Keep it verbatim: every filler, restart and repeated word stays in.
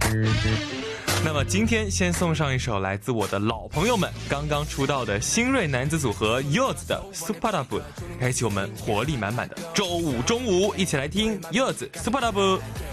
那么今天先送上一首来自我的老朋友们刚刚出道的新锐男子组合 Yours 的 Superdub， 开启我们活力满满的周五中午，一起来听 Yours Superdub。